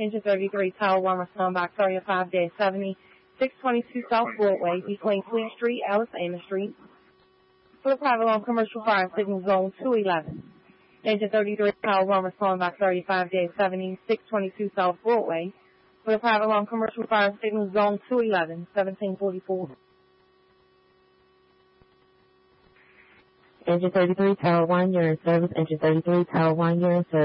Engine 33, Tower 1, respond by 35-70, 622 South Broadway, between Queen Street, Alice Amos Street. For the private loan commercial fire signal zone 211. Engine 33, Tower 1, respond by 35-70, 622 South Broadway. For the private loan commercial fire signal zone 211, 1744. Engine 33, Tower 1, you're in service. Engine 33, Tower 1, you're in service.